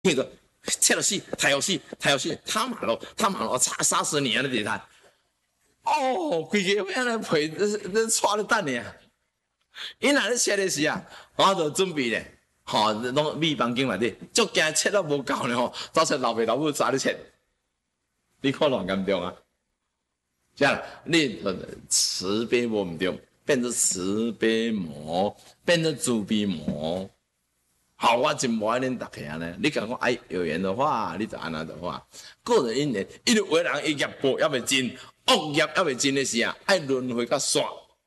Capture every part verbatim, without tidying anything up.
那个切了戏，抬了戏，抬了戏，他妈咯，他妈咯，差杀死你啊！你睇，哦，规个安尼陪，你带咧等呢。伊若咧切的时啊，我就准备咧，吼，拢秘房间内底，足惊切到无够呢吼，到时老爸老母早咧切，你看偌严重啊！这样，你慈悲无唔对，变成慈悲魔，变成慈悲魔。好，我真无爱恁大家呢。你讲我爱有缘的话，你就安那的话，个人因缘，因为为人伊业报还未尽，恶业还未尽的时啊，爱轮回较煞。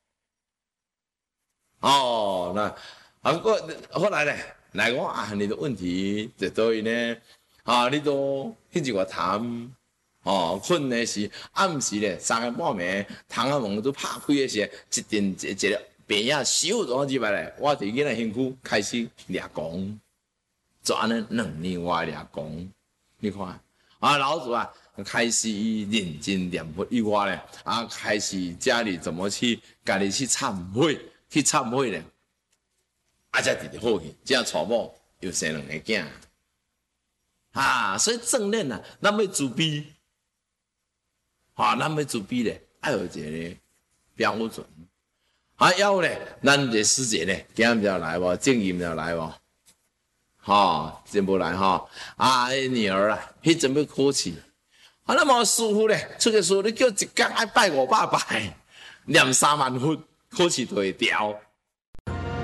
哦，那啊过后来呢，来讲啊，你的问题在倒位呢？啊，你都迄日我谈。哦，困的时暗时咧，三更半暝，窗仔门都拍开的时，一阵一一个病仔小咗入来咧，我伫囡仔身躯开始掠讲，就安尼两年我掠讲，你看啊，老子啊开始认真念佛以外咧，啊开始家里怎么去家己去忏悔，去忏悔咧，啊才直直好去，这样娶某又生两个囝，啊，所以正念啊，咱要自卑。啊，咱要自卑咧，爱有一个标准。啊，要咧，咱这师姐咧，今日要来无？正义要来无？哈，真无来哈。啊，女儿啊，迄阵要考试，啊，那么师傅咧，出个师傅你叫一工爱拜五百拜，念三万佛，考试就会调。